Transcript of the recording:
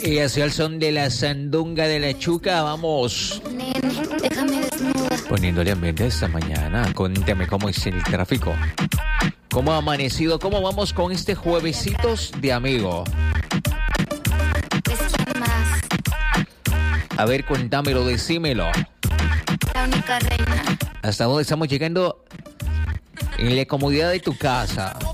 Y hacia el son de la sandunga de la chuca, vamos Nene, déjame desnuda. poniéndole ambiente esta mañana. Cuéntame cómo es el tráfico. ¿Cómo ha amanecido? ¿Cómo vamos con este juevesitos de amigo? Pues quién más, A ver, cuéntamelo, decímelo. la única reina. ¿Hasta dónde estamos llegando? En la comodidad de tu casa.